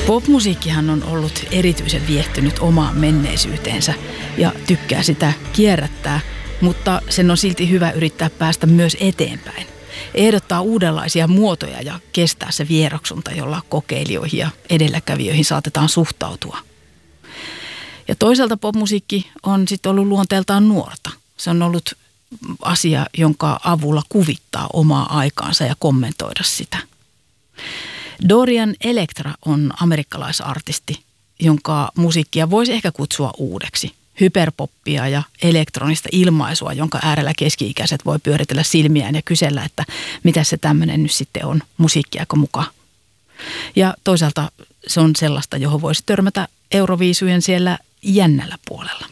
Popmusiikkihan on ollut erityisen viehtynyt omaan menneisyyteensä ja tykkää sitä kierrättää, mutta sen on silti hyvä yrittää päästä myös eteenpäin. Ehdottaa uudenlaisia muotoja ja kestää se vieroksunta, jolla kokeilijoihin ja edelläkävijöihin saatetaan suhtautua. Ja toisaalta popmusiikki on sitten ollut luonteeltaan nuorta. Se on ollut asia, jonka avulla kuvittaa omaa aikaansa ja kommentoida sitä. Dorian Electra on amerikkalaisartisti, jonka musiikkia voisi ehkä kutsua uudeksi. Hyperpoppia ja elektronista ilmaisua, jonka äärellä keski-ikäiset voi pyöritellä silmiään ja kysellä, että mitä se tämmöinen nyt sitten on, musiikkiako mukaan. Ja toisaalta se on sellaista, johon voisi törmätä Euroviisujen siellä jännällä puolella.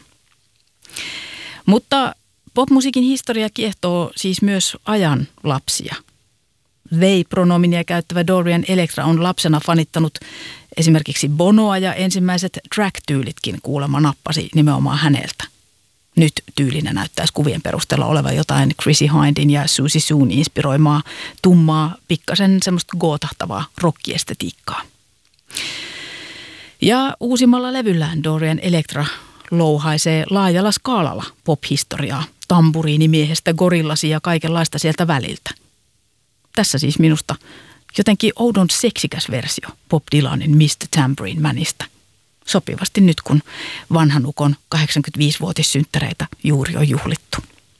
Mutta popmusiikin historia kiehtoo siis myös ajan lapsia. They-pronominia käyttävä Dorian Electra on lapsena fanittanut esimerkiksi Bonoa ja ensimmäiset track-tyylitkin kuulemma nappasi nimenomaan häneltä. Nyt tyylinä näyttäisi kuvien perusteella olevan jotain Chrissy Hindin ja Susie Soon inspiroimaa tummaa, pikkasen semmoista gootahtavaa rockiestetiikkaa. Ja uusimmalla levyllään Dorian Electra louhaisee laajalla skaalalla pop-historiaa, tamburiinimiehestä gorillasi ja kaikenlaista sieltä väliltä. Tässä siis minusta jotenkin oudon seksikäs versio Bob Dylanin Mr. Tambourine Manista. Sopivasti nyt, kun vanhan ukon 85-vuotissynttäreitä juuri on juhlittu.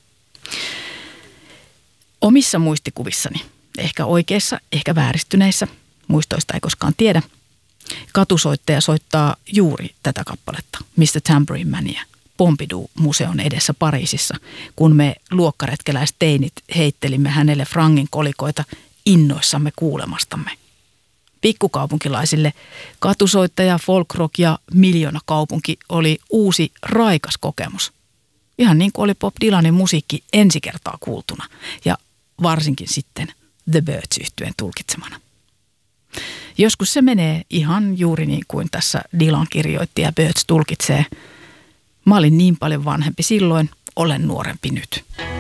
Omissa muistikuvissani, ehkä oikeissa, ehkä vääristyneissä, muistoista ei koskaan tiedä, katusoittaja soittaa juuri tätä kappaletta, Mr. Tambourine Mania, Pompidou-museon edessä Pariisissa, kun me luokkaretkeläisteinit heittelimme hänelle frangin kolikoita innoissamme kuulemastamme. Pikkukaupunkilaisille katusoittaja, folkrock ja miljoonakaupunki oli uusi raikas kokemus. Ihan niin kuin oli Bob Dylanin musiikki ensi kertaa kuultuna ja varsinkin sitten The Byrds-yhtyeen tulkitsemana. Joskus se menee ihan juuri niin kuin tässä Dylan kirjoitti ja Byrds tulkitsee. Mä olin niin paljon vanhempi silloin, olen nuorempi nyt.